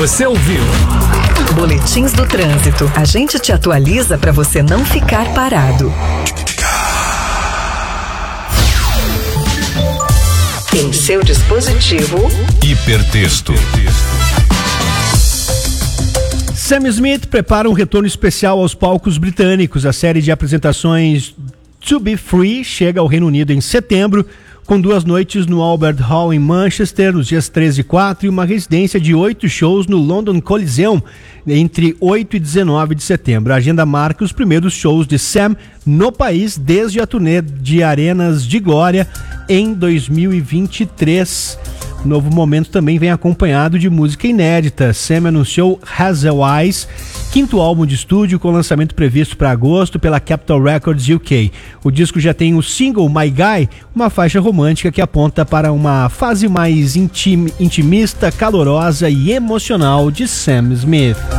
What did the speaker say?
Você ouviu? Boletins do Trânsito. A gente te atualiza para você não ficar parado. Em seu dispositivo. Hipertexto. Sam Smith prepara um retorno especial aos palcos britânicos. A série de apresentações To Be Free chega ao Reino Unido em setembro, com 2 noites no Albert Hall em Manchester, nos dias 13 e 4, e uma residência de 8 shows no London Coliseum, entre 8 e 19 de setembro. A agenda marca os primeiros shows de Sam no país desde a turnê de Arenas de Glória em 2023. O novo momento também vem acompanhado de música inédita. Sam anunciou Hazel Eyes, 5º álbum de estúdio com lançamento previsto para agosto pela Capitol Records UK. O disco já tem o single My Guy, uma faixa romântica que aponta para uma fase mais intimista, calorosa e emocional de Sam Smith.